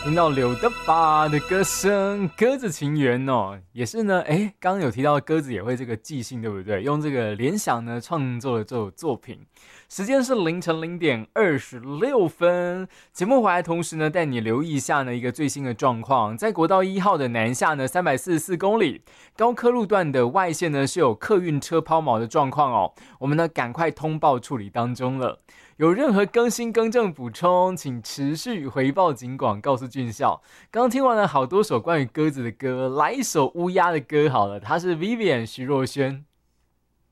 听到柳德巴的歌声，鸽子情缘哦，也是呢。刚刚有提到鸽子也会这个即兴，对不对？用这个联想呢创作了这首作品。时间是凌晨0:26。节目回来同时呢，带你留意一下呢一个最新的状况，在国道1号的南下呢344公里高科路段的外线呢是有客运车抛锚的状况哦，我们呢赶快通报处理当中了。有任何更新更正补充，请持续回报警广，告诉俊孝。刚听完了好多首关于鸽子的歌，来一首乌鸦的歌好了，它是 Vivian 徐若瑄。